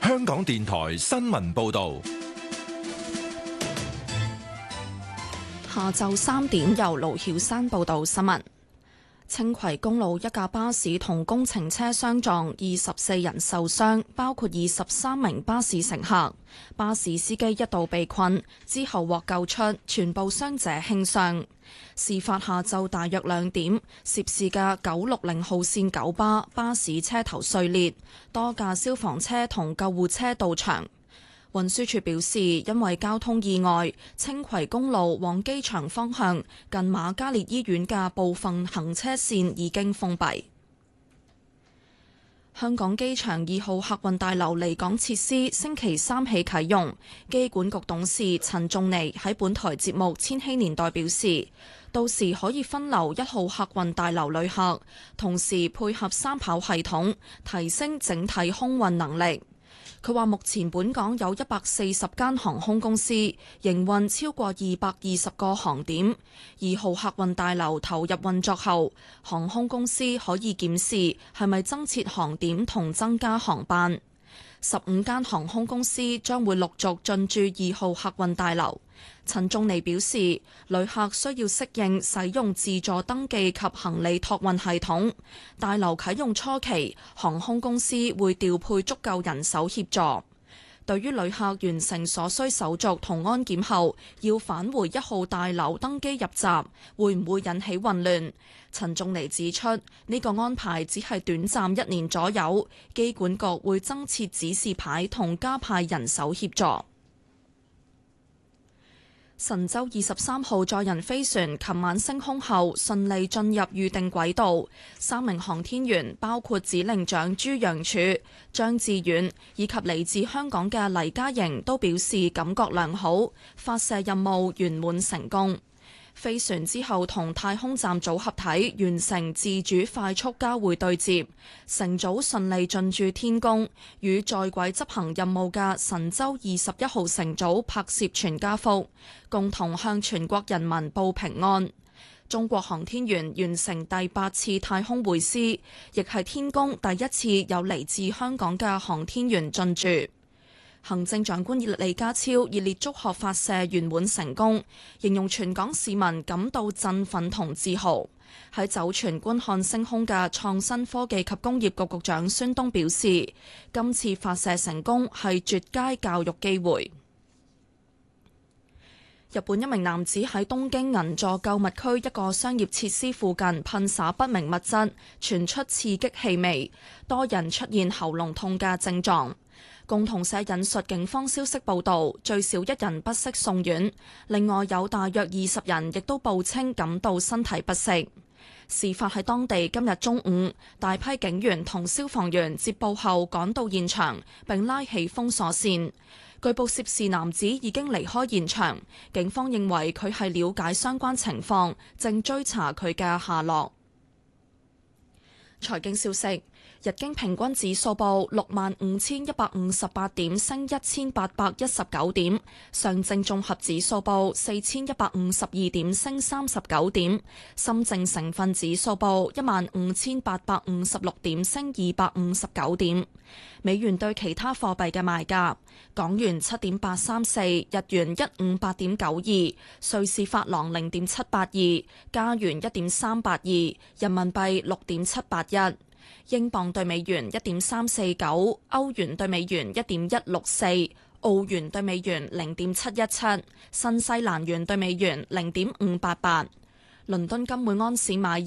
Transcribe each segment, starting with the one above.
香港電台新聞報道。 下晝3點，由盧曉山報道新聞。青葵公路一架巴士同工程車相撞，24人受傷，包括23名巴士乘客。巴士司機一度被困，之後獲救出，全部傷者輕傷。事發下晝大約2點，涉事嘅960號線九巴士車頭碎裂，多架消防車同救護車到場。運輸署表示，因為交通意外，青葵公路往機場方向近瑪嘉烈醫院嘅部分行車線已經封閉。香港機場2號客運大樓離港設施星期3起啟用。機管局董事陳仲尼喺本台節目《千禧年代》表示，到時可以分流1號客運大樓旅客，同時配合三跑系統，提升整體空運能力。佢話目前本港有140間航空公司營運超過220個航點，2號客運大樓投入運作後，航空公司可以檢視係咪增設航點同增加航班。15間航空公司將會陸續進駐2號客運大樓。陳仲尼表示，旅客需要適應使用自助登記及行李託運系統。大樓啟用初期，航空公司會調配足夠人手協助。對於旅客完成所需手續同安檢後，要返回1號大樓登機入閘，會唔會引起混亂？陳仲尼指出，呢個安排只係短暫1年左右，機管局會增設指示牌同加派人手協助。神舟23號載人飛船琴晚升空後順利進入預定軌道，3名航天員包括指令長朱楊柱、張志遠以及嚟自香港嘅黎嘉瑩都表示感覺良好，發射任務圓滿成功。飛船之後同太空站組合體完成自主快速交會對接，乘組順利進駐天宮，與在軌執行任務嘅神舟21號乘組拍攝全家福，共同向全國人民報平安。中國航天員完成第8次太空會師，亦係天宮第一次有嚟自香港嘅航天員進駐。行政長官李家超熱烈祝賀發射圓滿成功，形容全港市民感到振奮同自豪。喺酒泉觀看升空嘅創新科技及工業局局長孫東表示，今次發射成功係絕佳教育機會。日本一名男子喺東京銀座購物區一個商業設施附近噴灑不明物質，傳出刺激氣味，多人出現喉嚨痛嘅症狀。共同社引述警方消息報道，最少1人不適送院，另外有大約20人亦都報稱感到身體不適。事發喺當地今日中午，大批警員同消防員接報後趕到現場，並拉起封鎖線。據報涉事男子已經離開現場，警方認為佢係了解相關情況，正追查佢嘅下落。財經消息。日經平均指數報65,158點，升1819點；上證綜合指數報4152點，升39點；深證成分指數報15,856點，升259點。美元對其他貨幣嘅賣價：港元7.834，日元158.92，瑞士法郎0.782，加元1.382，人民幣6.781。英鎊對美元1.349，歐元對美元1.164，澳元對美元0.717，新西蘭元對美元0.588。倫敦金每安士買入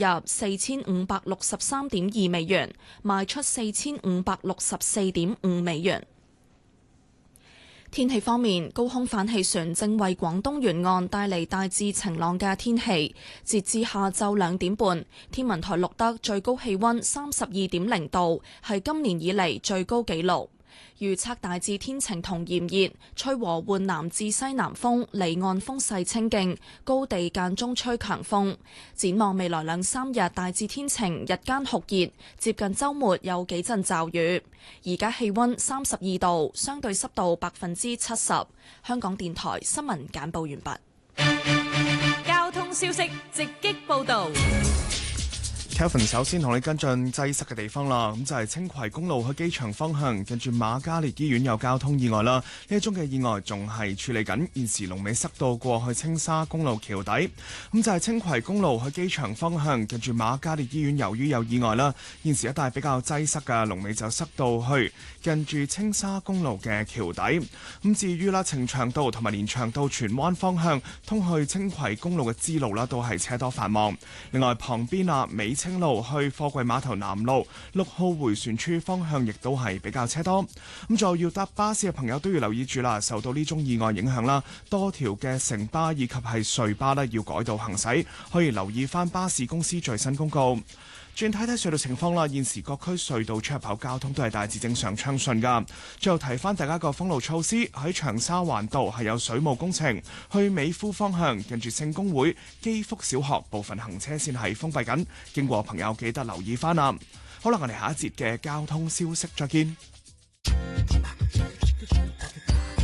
4563.2美元，賣出4564.5美元。天氣方面，高空反氣旋正為廣東沿岸帶嚟大致晴朗嘅天氣。截至下晝2點半，天文台錄得最高氣溫32.0度，係今年以嚟最高紀錄。預測大致天晴同炎熱，吹和緩南至西南風，離岸風勢清勁，高地間中吹強風。展望未來2-3日大致天晴，日間酷熱，接近週末有幾陣驟雨。而家氣溫32度，相對濕度70%。香港電台新聞簡報完畢。 交通消息直擊報道。 Kelvin 首先同你跟進擠塞嘅地方啦，咁就係青葵公路去機場方向，近住瑪嘉烈醫院有交通意外啦。呢一宗嘅意外仲係處理緊，現時龍尾塞到過去青沙公路橋底。咁就係青葵公路去機場方向，近住瑪嘉烈醫院，由於有意外啦，現時一帶比較擠塞嘅，龍尾就塞到去近住青沙公路嘅橋底。咁至於啦，呈祥道同埋連翔道荃灣方向通去青葵公路嘅支路啦，都係車多繁忙。另外旁邊美青路去貨櫃碼頭南路6號迴旋處方向，亦都係比較車多。咁再要搭巴士嘅朋友都要留意住啦，受到呢宗意外影響啦，多條嘅城巴以及係隧巴呢要改道行駛，可以留意翻巴士公司最新公告。轉睇睇隧道情況啦，現時各區隧道出入口交通都係大致正常暢順噶。最後提翻大家個封路措施，喺長沙灣道係有水務工程，去美孚方向近住聖公會基福小學部分行車線係封閉緊，經過朋友記得留意翻啦。好啦，我哋下一節嘅交通消息再見。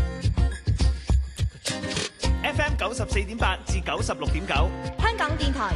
FM 94.8至96.9， 香港電台